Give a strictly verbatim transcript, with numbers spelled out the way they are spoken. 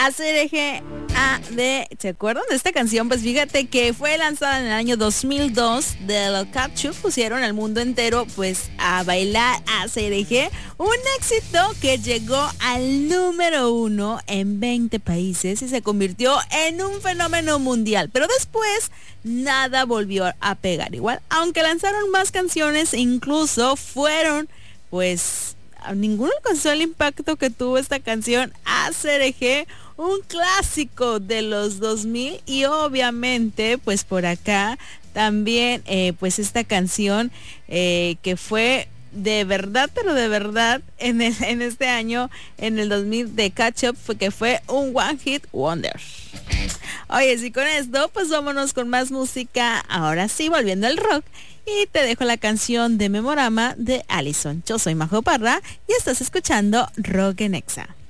A C R G A D, ¿se acuerdan de esta canción? Pues fíjate que fue lanzada en el año dos mil dos de los Ketchup, pusieron al mundo entero pues a bailar A C R G, un éxito que llegó al número uno en veinte países y se convirtió en un fenómeno mundial, pero después nada volvió a pegar igual, aunque lanzaron más canciones, incluso fueron pues ninguno alcanzó el impacto que tuvo esta canción A C R G, un clásico de los dos mil, y obviamente pues por acá también eh, pues esta canción eh, que fue de verdad, pero de verdad en, el, en este año, en el dos mil de Ketchup, fue que fue un One Hit Wonder. Oye, sí, con esto pues vámonos con más música, ahora sí volviendo al rock, y te dejo la canción de Memorama de Allison. Yo soy Majo Parra y estás escuchando Rock en Exa.